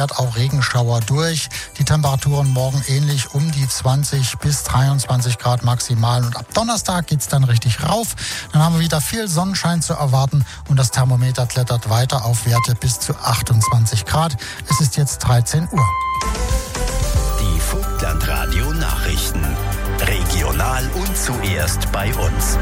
vermehrt auch Regenschauer durch. Die Temperaturen morgen ähnlich um die 20 bis 23 Grad maximal. Und ab Donnerstag geht's dann richtig rauf. Dann haben wir wieder viel Sonnenschein zu erwarten und das Thermometer klettert weiter auf Werte bis zu 28 Grad. Es ist jetzt 13 Uhr. Die Vogtland-Radio Nachrichten. Regional und zuerst bei uns.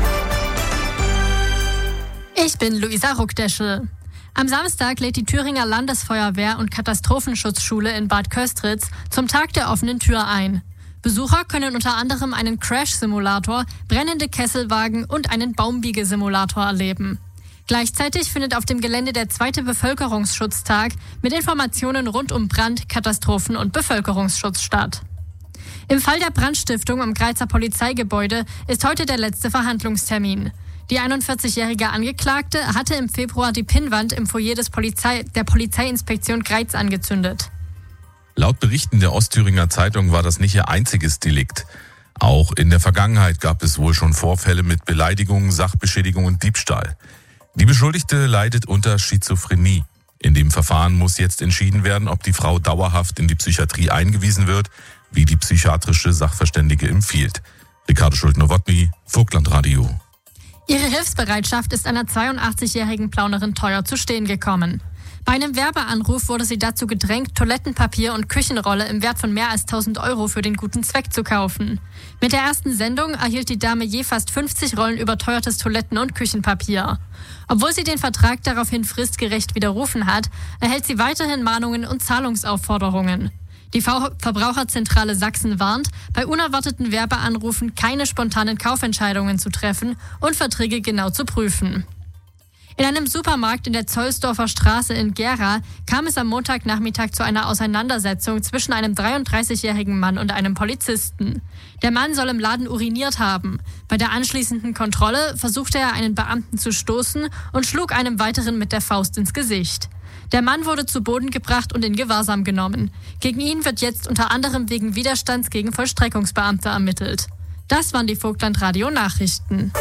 Ich bin Luisa Ruckdeschel. Am Samstag lädt die Thüringer Landesfeuerwehr und Katastrophenschutzschule in Bad Köstritz zum Tag der offenen Tür ein. Besucher können unter anderem einen Crash-Simulator, brennende Kesselwagen und einen Baumbiegesimulator erleben. Gleichzeitig findet auf dem Gelände der 2. Bevölkerungsschutztag mit Informationen rund um Brand, Katastrophen und Bevölkerungsschutz statt. Im Fall der Brandstiftung am Greizer Polizeigebäude ist heute der letzte Verhandlungstermin. Die 41-jährige Angeklagte hatte im Februar die Pinnwand im Foyer der Polizeiinspektion Greiz angezündet. Laut Berichten der Ostthüringer Zeitung war das nicht ihr einziges Delikt. Auch in der Vergangenheit gab es wohl schon Vorfälle mit Beleidigungen, Sachbeschädigung und Diebstahl. Die Beschuldigte leidet unter Schizophrenie. In dem Verfahren muss jetzt entschieden werden, ob die Frau dauerhaft in die Psychiatrie eingewiesen wird, wie die psychiatrische Sachverständige empfiehlt. Ricardo Schult-Nowotny, Vogtland-Radio. Ihre Hilfsbereitschaft ist einer 82-jährigen Plaunerin teuer zu stehen gekommen. Bei einem Werbeanruf wurde sie dazu gedrängt, Toilettenpapier und Küchenrolle im Wert von mehr als 1.000 € für den guten Zweck zu kaufen. Mit der ersten Sendung erhielt die Dame je fast 50 Rollen überteuertes Toiletten- und Küchenpapier. Obwohl sie den Vertrag daraufhin fristgerecht widerrufen hat, erhält sie weiterhin Mahnungen und Zahlungsaufforderungen. Die Verbraucherzentrale Sachsen warnt, bei unerwarteten Werbeanrufen keine spontanen Kaufentscheidungen zu treffen und Verträge genau zu prüfen. In einem Supermarkt in der Zollsdorfer Straße in Gera kam es am Montagnachmittag zu einer Auseinandersetzung zwischen einem 33-jährigen Mann und einem Polizisten. Der Mann soll im Laden uriniert haben. Bei der anschließenden Kontrolle versuchte er, einen Beamten zu stoßen und schlug einem weiteren mit der Faust ins Gesicht. Der Mann wurde zu Boden gebracht und in Gewahrsam genommen. Gegen ihn wird jetzt unter anderem wegen Widerstands gegen Vollstreckungsbeamte ermittelt. Das waren die Vogtland-Radio Nachrichten.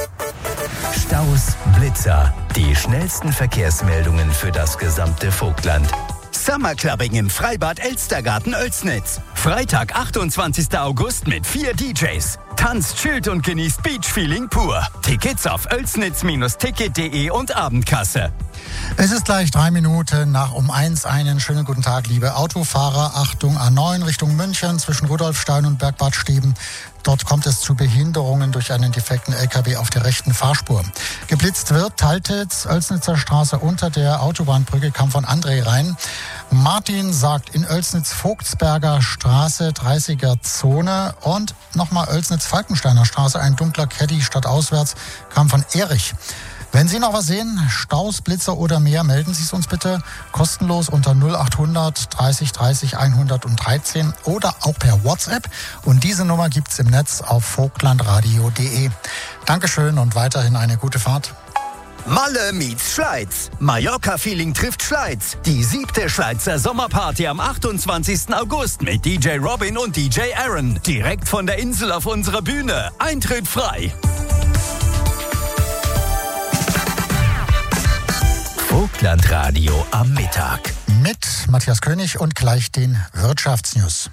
Staus, Blitzer, die schnellsten Verkehrsmeldungen für das gesamte Vogtland. Summerclubbing im Freibad Elstergarten Oelsnitz. Freitag, 28. August mit 4 DJs. Tanzt, chillt und genießt Beachfeeling pur. Tickets auf oelsnitz-ticket.de und Abendkasse. Es ist gleich 3 Minuten nach um 1. Einen schönen guten Tag, liebe Autofahrer. Achtung, A9 Richtung München zwischen Rudolfstein und Bergbad Steben. Dort kommt es zu Behinderungen durch einen defekten LKW auf der rechten Fahrspur. Geblitzt wird Taltitz, Oelsnitzer Straße unter der Autobahnbrücke, kam von André rein. Martin sagt in Oelsnitz Vogtsberger Straße, 30er Zone und nochmal Oelsnitz Falkensteiner Straße, ein dunkler Caddy stadtauswärts, kam von Erich. Wenn Sie noch was sehen, Staus, Blitzer oder mehr, melden Sie es uns bitte kostenlos unter 0800 30 30 113 oder auch per WhatsApp. Und diese Nummer gibt's im Netz auf vogtlandradio.de. Dankeschön und weiterhin eine gute Fahrt. Malle meets Schleiz. Mallorca-Feeling trifft Schleiz. Die 7. Schleizer Sommerparty am 28. August mit DJ Robin und DJ Aaron. Direkt von der Insel auf unserer Bühne. Eintritt frei. Vogtland-Radio am Mittag. Mit Matthias König und gleich den Wirtschaftsnews.